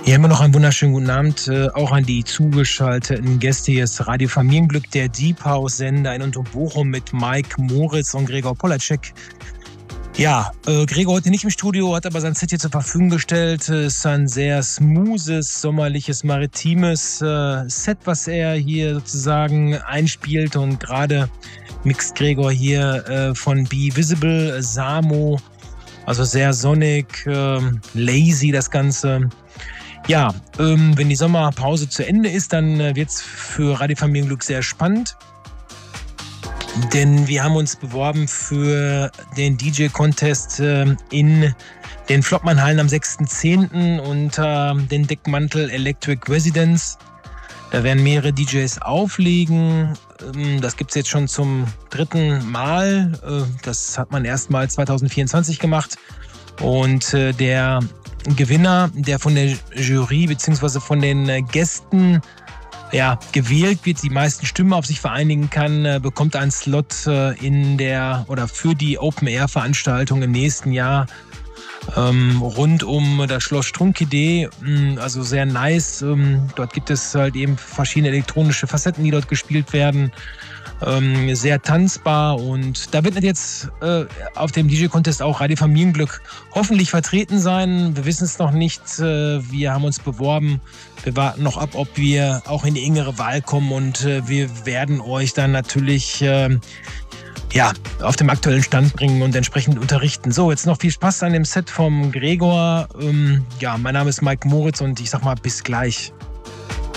Ja, immer noch einen wunderschönen guten Abend, auch an die zugeschalteten Gäste. Hier ist Radio Familienglück, der Deep House Sender in und um Bochum mit Mike Moritz und Gregor Polacek. Ja, Gregor heute nicht im Studio, hat aber sein Set hier zur Verfügung gestellt. Es ist ein sehr smoothes, sommerliches, maritimes Set, was er hier sozusagen einspielt. Und gerade mixt Gregor hier von Be Visible, Samo, also sehr sonnig, lazy das Ganze. Ja, wenn die Sommerpause zu Ende ist, dann wird's für Radio Familienglück sehr spannend. Denn wir haben uns beworben für den DJ-Contest in den Flopmann-Hallen am 6.10. unter den Deckmantel Electric Residence. Da werden mehrere DJs auflegen. Das gibt's jetzt schon zum 3. Mal. Das hat man erst mal 2024 gemacht. Und der Gewinner, der von der Jury bzw. von den Gästen gewählt wird, die meisten Stimmen auf sich vereinigen kann, bekommt einen Slot für die Open-Air-Veranstaltung im nächsten Jahr rund um das Schloss Strunkede. Also sehr nice. Dort gibt es halt eben verschiedene elektronische Facetten, die dort gespielt werden. Sehr tanzbar, und da wird jetzt auf dem DJ-Contest auch Radio Familienglück hoffentlich vertreten sein. Wir wissen es noch nicht. Wir haben uns beworben. Wir warten noch ab, ob wir auch in die engere Wahl kommen, und wir werden euch dann natürlich auf dem aktuellen Stand bringen und entsprechend unterrichten. So, jetzt noch viel Spaß an dem Set vom Gregor. Mein Name ist Mike Moritz und ich sag mal bis gleich.